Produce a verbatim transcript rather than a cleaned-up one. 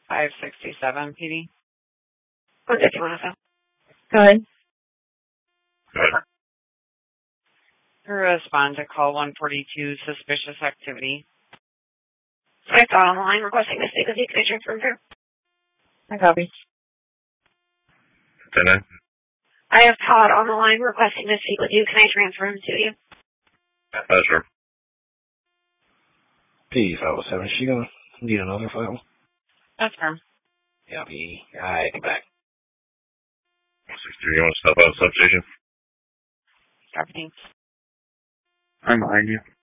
five sixty-seven, P D. What did you want to say? Go ahead. Go ahead. To respond to call one forty-two, suspicious activity. I saw on the line requesting to speak with you. Can I transfer him through? I copy. ten nine. I have Todd on the line requesting to speak with you. Can I transfer him to you? Uh, sure. P five oh seven, she gonna need another file? That's firm. Yeah, P. Alright, come back. one sixty-three, you want to step out of the substation? Copy. I'm behind you.